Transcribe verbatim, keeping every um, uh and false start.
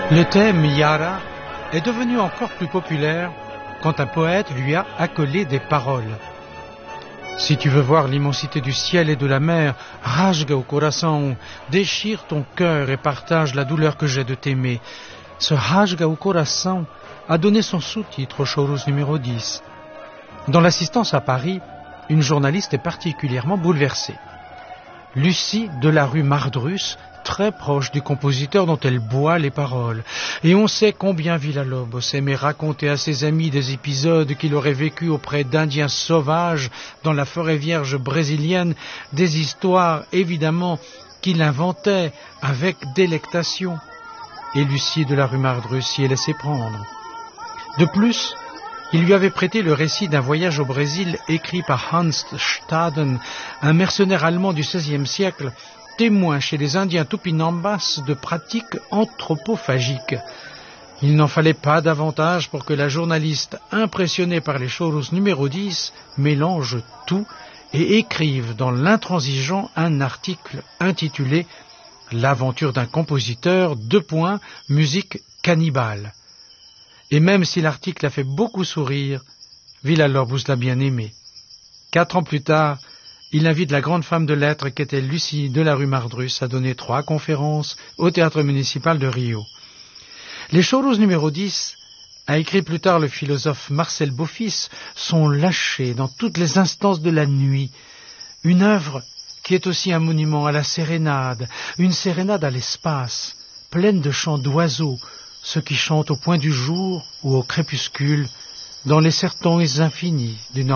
Le thème Yara est devenu encore plus populaire quand un poète lui a accolé des paroles. Si tu veux voir l'immensité du ciel et de la mer, rasga au coração, déchire ton cœur et partage la douleur que j'ai de t'aimer. Ce rasga au coração a donné son sous-titre au Chorus numéro dix. Dans l'assistance à Paris, une journaliste est particulièrement bouleversée. Lucie de la rue Mardrus, très proche du compositeur dont elle boit les paroles. Et on sait combien Villa-Lobos aimait raconter à ses amis des épisodes qu'il aurait vécus auprès d'Indiens sauvages dans la forêt vierge brésilienne, des histoires évidemment qu'il inventait avec délectation. Et Lucie de la rue Mardrus s'y est laissé prendre. De plus, il lui avait prêté le récit d'un voyage au Brésil écrit par Hans Staden, un mercenaire allemand du seizième siècle, témoin chez les Indiens Tupinambas de pratiques anthropophagiques. Il n'en fallait pas davantage pour que la journaliste, impressionnée par les Chorus numéro dix, mélange tout et écrive dans l'Intransigeant un article intitulé « L'aventure d'un compositeur, deux points, musique cannibale ». Et même si l'article a fait beaucoup sourire, Villa-Lobos l'a bien aimé. Quatre ans plus tard, il invite la grande femme de lettres qu'était Lucie de la rue Mardrus à donner trois conférences au théâtre municipal de Rio. Les Chorus numéro dix, a écrit plus tard le philosophe Marcel Beaufils, sont lâchés dans toutes les instances de la nuit. Une œuvre qui est aussi un monument à la sérénade, une sérénade à l'espace, pleine de chants d'oiseaux, ceux qui chantent au point du jour ou au crépuscule, dans les sertões infinis du nord.